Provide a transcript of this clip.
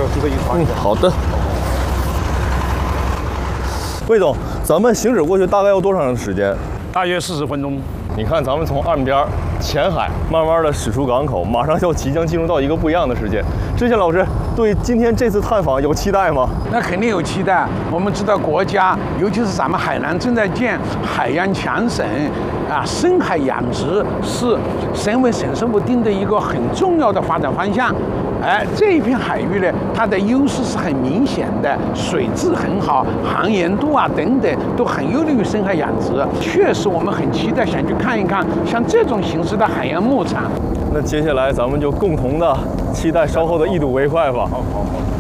集合一团。 好的。魏总，咱们行驶过去大概要多长时间？ 大约40分钟。 你看，咱们从岸边前海慢慢的驶出港口，马上即将进入到一个不一样的世界。志宪老师对今天这次探访有期待吗？ 那肯定有期待。我们知道国家，尤其是咱们海南正在建海洋强省，深海养殖是省委省政府定的一个很重要的发展方向。这一片海域呢，它的优势是很明显的，水质很好，航盐度等等都很有利于深海养殖。确实，我们很期待想去看一看像这种形式的海洋牧场。 那接下来咱们就共同的期待稍后的一睹为快吧。 好。